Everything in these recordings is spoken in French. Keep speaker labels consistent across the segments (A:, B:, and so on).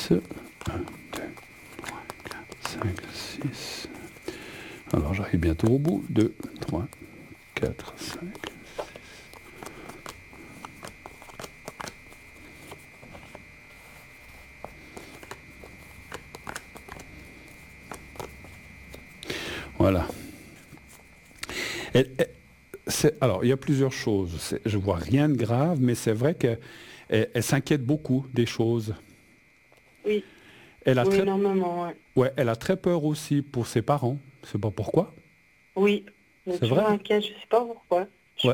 A: 6. 1, 2, 3, 4, 5, 6. Alors j'arrive bientôt au bout. 2, 3, 4, 5. Voilà. Alors, il y a plusieurs choses. Je vois rien de grave, mais c'est vrai qu'elle s'inquiète beaucoup des choses.
B: Oui,
A: Elle a
B: oui,
A: très,
B: énormément, ouais.
A: ouais, elle a très peur aussi pour ses parents. Je sais pas pourquoi.
B: Oui, elle est
A: C'est
B: toujours
A: vrai?
B: inquiète, je sais pas pourquoi.
A: Ouais.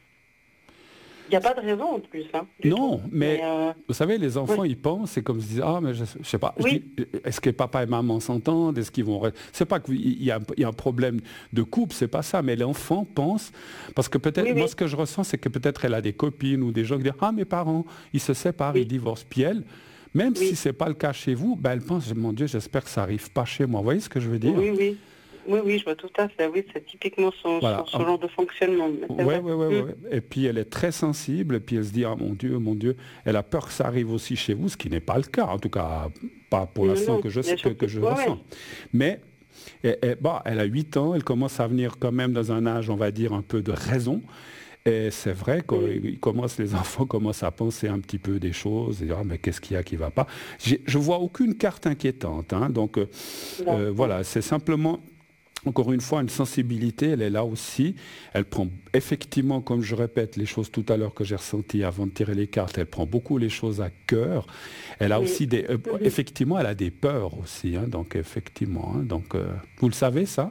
B: Il n'y a pas de raison en plus, hein, du tout.
A: Non, mais
B: Mais,
A: vous savez, les enfants,
B: oui,
A: ils pensent, c'est comme s'ils disent, ah, mais je sais pas. Je dis,
B: oui,
A: est-ce que papa et maman s'entendent? Est-ce qu'ils vont... C'est pas qu'il y a un problème de couple, c'est pas ça, mais l'enfant pense, parce que peut-être,
B: oui,
A: moi,
B: oui,
A: ce que je ressens, c'est que peut-être elle a des copines ou des gens qui disent, ah, mes parents, ils se séparent, ils
B: oui,
A: divorcent. Puis elle, même si
B: oui,
A: c'est pas le cas chez vous, ben, elle pense, mon Dieu, j'espère que ça arrive pas chez moi. Vous voyez ce que je veux dire?
B: oui, oui. Oui, oui, je vois tout à fait. Oui, c'est typiquement
A: Voilà.
B: son genre de fonctionnement. Mais c'est
A: Ouais,
B: vrai.
A: ouais, ouais, ouais. Et puis elle est très sensible, et puis elle se dit, ah mon Dieu, elle a peur que ça arrive aussi chez vous, ce qui n'est pas le cas, en tout cas, pas pour
B: Non,
A: l'instant
B: non,
A: que je,
B: bien sûr
A: que
B: que...
A: je
B: Ouais,
A: ressens.
B: ouais.
A: Mais bon, elle a 8 ans, elle commence à venir quand même dans un âge, on va dire, un peu de raison. Et c'est vrai que
B: Oui,
A: les enfants commencent à penser un petit peu des choses, et dire, ah, mais qu'est-ce qu'il y a qui ne va pas. Je vois aucune carte inquiétante, hein, donc
B: d'accord.
A: voilà, c'est simplement encore une fois, une sensibilité, elle est là aussi. Elle prend effectivement, comme je répète, les choses tout à l'heure que j'ai ressenties avant de tirer les cartes, elle prend beaucoup les choses à cœur. Elle a
B: Oui.
A: aussi des...
B: Mhm.
A: effectivement, elle a des peurs aussi. Hein, donc, effectivement. Hein, donc, vous le savez, ça?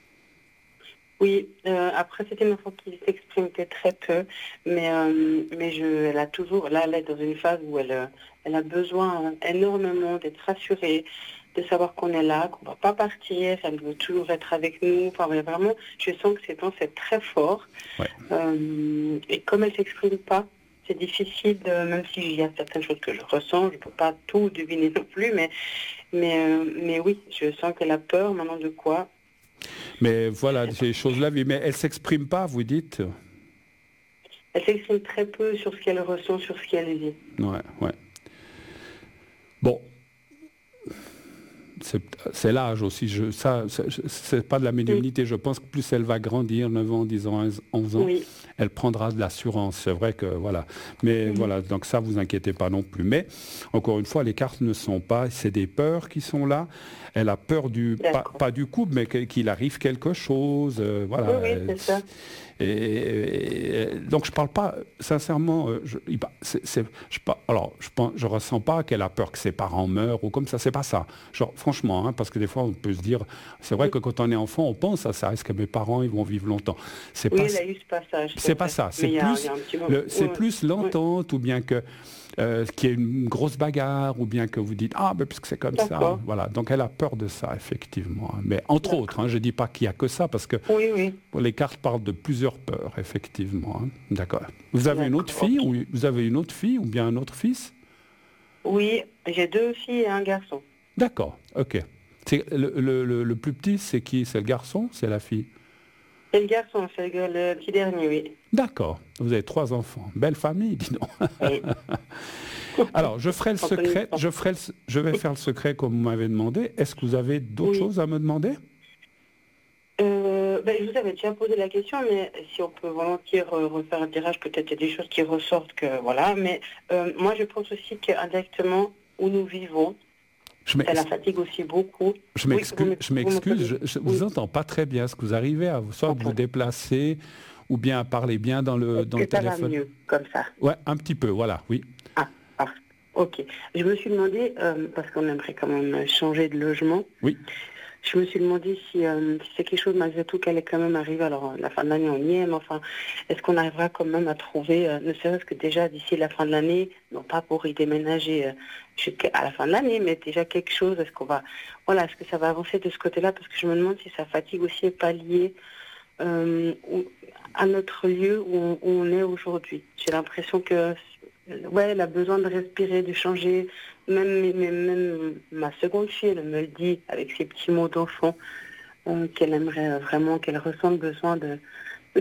B: Oui, après c'était une enfant qui s'exprime que très peu, elle a toujours, là elle est dans une phase où elle a besoin énormément d'être rassurée, de savoir qu'on est là, qu'on ne va pas partir, elle veut toujours être avec nous. Enfin vraiment, je sens que ces temps c'est très fort.
A: Ouais.
B: Et comme elle s'exprime pas, c'est difficile, même s'il y a certaines choses que je ressens, je ne peux pas tout deviner non plus, mais oui, je sens qu'elle a peur maintenant de quoi.
A: Mais
B: Je
A: voilà,
B: sais pas.
A: ces choses-là, oui, mais elle ne s'exprime pas, vous dites?
B: Elle s'exprime très peu sur ce qu'elle ressent, sur ce qu'elle vit.
A: Ouais, ouais. Bon, c'est l'âge aussi. Ça, c'est pas de la
B: Mm.
A: médiumnité. Je pense que plus elle va grandir, 9 ans, 10 ans, 11 ans,
B: Oui.
A: elle prendra de l'assurance. C'est vrai que voilà. Mais
B: Mhm.
A: voilà, donc ça, vous inquiétez pas non plus. Mais encore une fois, les cartes ne sont pas. C'est des peurs qui sont là. Elle a peur
B: D'accord.
A: pas du couple, mais qu'il arrive quelque chose.
B: Oui,
A: Voilà.
B: oui, c'est ça.
A: Donc je parle pas sincèrement. Je ressens pas qu'elle a peur que ses parents meurent ou comme ça. C'est pas ça. Genre franchement, hein, parce que des fois on peut se dire, c'est vrai
B: Mm.
A: que quand on est enfant, on pense à ça. Est-ce que mes parents ils vont vivre longtemps? C'est
B: Oui,
A: pas
B: elle a eu ce passage, c'est
A: c'est pas
B: vrai.
A: ça.
B: Mais il y a un petit moment.
A: C'est
B: Oui,
A: plus
B: oui.
A: l'entente ou bien que qu'il y ait une grosse bagarre ou bien que vous dites ah ben puisque c'est comme ça.
B: D'accord,
A: Voilà. Donc elle a peur de ça effectivement. Hein. Mais entre autres,
B: d'accord.
A: hein, je dis pas qu'il y a que ça parce que
B: Oui, oui,
A: bon, les cartes parlent de plusieurs peurs, effectivement. Hein. D'accord. Vous avez une autre
B: d'accord,
A: fille
B: ok.
A: ou vous avez une autre fille ou bien un autre fils?
B: Oui, j'ai deux filles et un garçon.
A: D'accord. Ok. C'est le plus petit, c'est qui? C'est le garçon? C'est la fille?
B: C'est le garçon, c'est le petit dernier, oui.
A: D'accord. Vous avez 3 enfants. Belle famille, dis donc.
B: Oui.
A: Alors, je ferai le
B: On connaît
A: secret.
B: pas.
A: Je vais faire le secret comme vous m'avez demandé. Est-ce que vous avez d'autres
B: Oui.
A: choses à me demander?
B: Je vous avais déjà posé la question, mais si on peut volontiers refaire un tirage, peut-être il y a des choses qui ressortent que voilà. Mais moi, je pense aussi qu'indirectement, où nous vivons,
A: Je
B: ça la
A: m'ex-
B: fatigue aussi beaucoup.
A: je
B: Oui,
A: m'excuse. Je
B: vous
A: m'excuse.
B: m'entendez?
A: Je vous
B: Oui,
A: entends pas très bien. Est-ce que vous arrivez à soit vous
B: attendez.
A: déplacer ou bien à parler bien
B: Est-ce
A: dans le
B: que ça va
A: téléphone?
B: mieux comme ça?
A: Ouais, un petit peu. Voilà. Oui.
B: Ah, parfait. Ok. Je me suis demandé, parce qu'on aimerait quand même changer de logement,
A: Oui.
B: je me suis demandé si c'est quelque chose malgré tout qu'elle est quand même arrivée. Alors, la fin de l'année, on y est, mais enfin, est-ce qu'on arrivera quand même à trouver, ne serait-ce que déjà d'ici la fin de l'année, non pas pour y déménager jusqu'à la fin de l'année, mais déjà quelque chose, est-ce que ça va avancer de ce côté-là? Parce que je me demande si sa fatigue aussi n'est pas liée à notre lieu où on est aujourd'hui. J'ai l'impression que, ouais, elle a besoin de respirer, de changer. Même ma seconde fille, elle me le dit avec ses petits mots d'enfant, qu'elle aimerait vraiment, qu'elle ressent le besoin